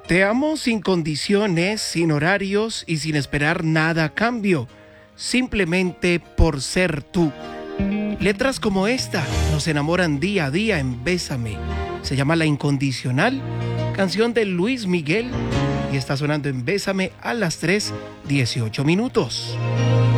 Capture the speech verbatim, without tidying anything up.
Te amo sin condiciones, sin horarios y sin esperar nada a cambio, simplemente por ser tú. Letras como esta nos enamoran día a día en Bésame. Se llama La Incondicional, canción de Luis Miguel, y está sonando en Bésame a las tres dieciocho minutos.